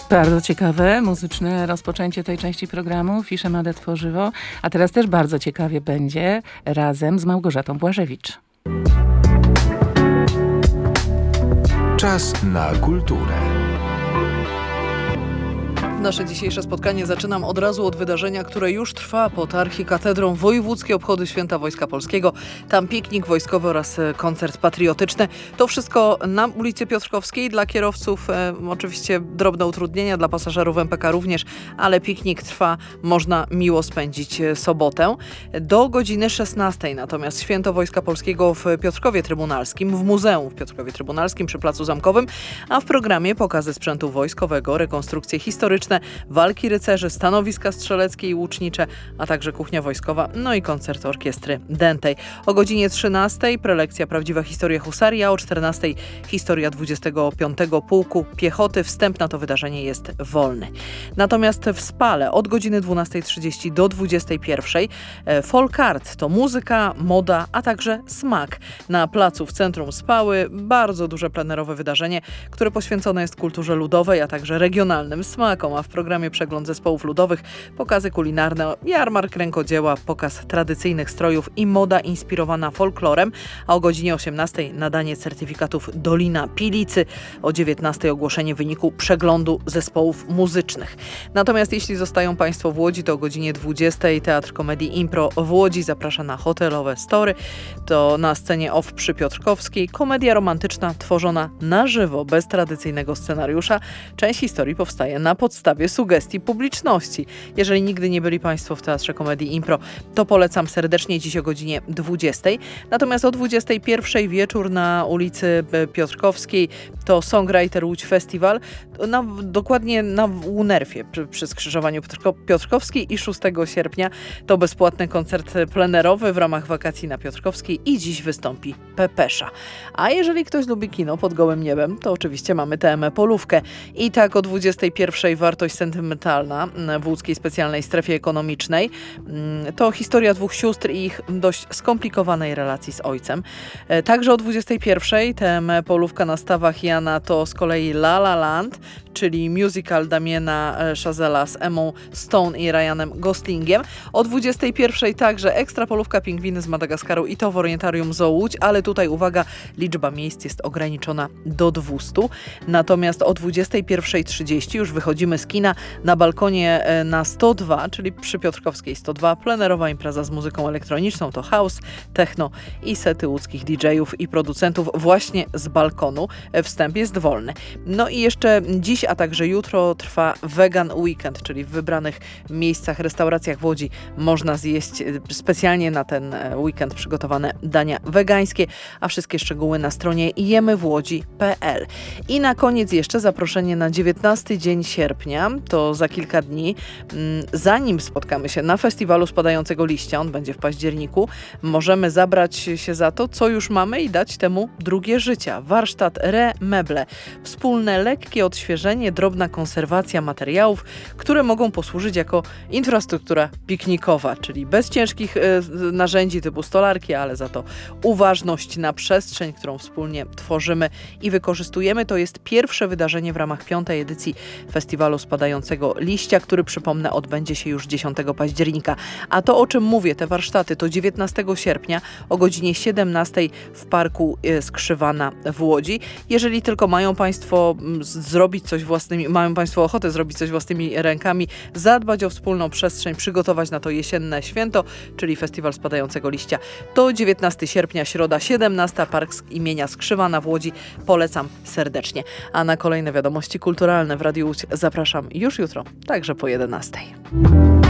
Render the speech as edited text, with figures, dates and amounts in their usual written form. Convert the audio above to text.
Bardzo ciekawe, muzyczne rozpoczęcie tej części programu Fisze Made Tworzywo, a teraz też bardzo ciekawie będzie razem z Małgorzatą Błażewicz. Czas na kulturę. Nasze dzisiejsze spotkanie zaczynam od razu od wydarzenia, które już trwa pod archikatedrą. Wojewódzkie obchody Święta Wojska Polskiego. Tam piknik wojskowy oraz koncert patriotyczny. To wszystko na ulicy Piotrkowskiej. Dla kierowców oczywiście drobne utrudnienia, dla pasażerów MPK również, ale piknik trwa. Można miło spędzić sobotę. Do godziny 16 natomiast Święto Wojska Polskiego w Piotrkowie Trybunalskim, w Muzeum w Piotrkowie Trybunalskim przy Placu Zamkowym, a w programie pokazy sprzętu wojskowego, rekonstrukcje historyczne, walki rycerzy, stanowiska strzeleckie i łucznicze, a także kuchnia wojskowa, no i koncert orkiestry dętej. O godzinie 13 prelekcja Prawdziwa historia husarii, a o 14 historia 25. Pułku Piechoty. Wstęp na to wydarzenie jest wolny. Natomiast w Spale od godziny 12:30 do 21 folk art to muzyka, moda, a także smak. Na placu w centrum Spały bardzo duże plenerowe wydarzenie, które poświęcone jest kulturze ludowej, a także regionalnym smakom, a w programie przegląd zespołów ludowych, pokazy kulinarne, jarmark rękodzieła, pokaz tradycyjnych strojów i moda inspirowana folklorem, a o godzinie 18 nadanie certyfikatów Dolina Pilicy, o 19 ogłoszenie wyniku przeglądu zespołów muzycznych. Natomiast jeśli zostają Państwo w Łodzi, to o godzinie 20 Teatr Komedii Impro w Łodzi zaprasza na hotelowe story. To na scenie OFF przy Piotrkowskiej. Komedia romantyczna tworzona na żywo, bez tradycyjnego scenariusza. Część historii powstaje na podstawie sugestii publiczności. Jeżeli nigdy nie byli Państwo w Teatrze Komedii Impro, to polecam serdecznie dziś o godzinie 20. Natomiast o 21 wieczór na ulicy Piotrkowskiej to Songwriter Łódź Festival, dokładnie na UNERF-ie przy skrzyżowaniu Piotrkowskiej i 6 sierpnia to bezpłatny koncert plenerowy w ramach wakacji na Piotrkowskiej i dziś wystąpi Pepesza. A jeżeli ktoś lubi kino pod gołym niebem, to oczywiście mamy TM Polówkę. I tak o 21 wartość sentymentalna w łódzkiej specjalnej strefie ekonomicznej. To historia dwóch sióstr i ich dość skomplikowanej relacji z ojcem. Także o 21 TM Polówka na stawach Jana to z kolei La La Land, czyli musical Damiena Chazella z Emmą Stone i Ryanem Goslingiem. O 21 także ekstra polówka Pingwiny z Madagaskaru i to w Orientarium Zoo Łódź, ale tutaj uwaga, liczba miejsc jest ograniczona do 200. Natomiast o 21:30 już wychodzimy z kina na balkonie na 102, czyli przy Piotrkowskiej 102. Plenerowa impreza z muzyką elektroniczną to house, techno i sety łódzkich DJ-ów i producentów właśnie z balkonu. Wstęp jest wolny. No i jeszcze dziś, a także jutro trwa Vegan Weekend, czyli w wybranych miejscach, restauracjach w Łodzi można zjeść specjalnie na ten weekend przygotowane dania wegańskie, a wszystkie szczegóły na stronie jemywłodzi.pl. I na koniec jeszcze zaproszenie na 19 dzień sierpnia, to za kilka dni, zanim spotkamy się na festiwalu Spadającego Liścia, on będzie w październiku, możemy zabrać się za to, co już mamy i dać temu drugie życie. Warsztat Remeble. Wspólne, lekkie odświeżenie, drobna konserwacja materiałów, które mogą posłużyć jako infrastruktura piknikowa, czyli bez ciężkich narzędzi typu stolarki, ale za to uważność na przestrzeń, którą wspólnie tworzymy i wykorzystujemy. To jest pierwsze wydarzenie w ramach 5. edycji Festiwalu Spadającego Liścia, który, przypomnę, odbędzie się już 10 października. A to, o czym mówię, te warsztaty, to 19 sierpnia o godzinie 17 w Parku Skrzywana w Łodzi. Jeżeli tylko mają Państwo ochotę zrobić coś własnymi rękami, zadbać o wspólną przestrzeń, przygotować na to jesienne święto, czyli Festiwal Spadającego Liścia, to 19 sierpnia, środa 17, Park imienia Skrzywana w Łodzi. Polecam serdecznie. A na kolejne wiadomości kulturalne w Radiu Łódź zapraszam już jutro, także po 11.